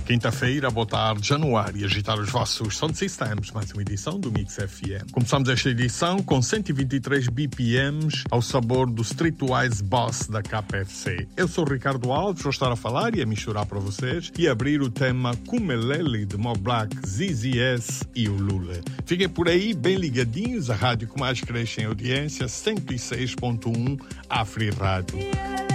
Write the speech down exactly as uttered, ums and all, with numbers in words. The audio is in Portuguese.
Quinta-feira, boa tarde, januário, e agitar os vossos sound systems, mais uma edição do Mix F M. Começamos esta edição com cento e vinte e três B P Ms ao sabor do Streetwise Boss da K F C. Eu sou o Ricardo Alves, vou estar a falar e a misturar para vocês e abrir o tema Kumelele de Mo Black, Z Z S e o Lula. Fiquem por aí bem ligadinhos, a rádio que mais cresce em audiência, cento e seis ponto um Afri Rádio.